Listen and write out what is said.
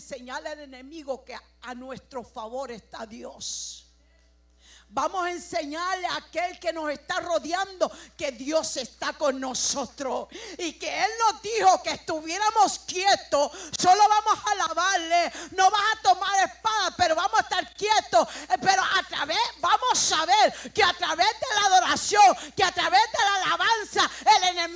enseñarle al enemigo que a nuestro favor está Dios. Vamos a enseñarle a aquel que nos está rodeando que Dios está con nosotros y que Él nos dijo que estuviéramos quietos. Solo vamos a alabarle, no vas a tomar espada, pero vamos a estar quietos. Pero vamos a ver que a través de la adoración, que a través de la alabanza, el enemigo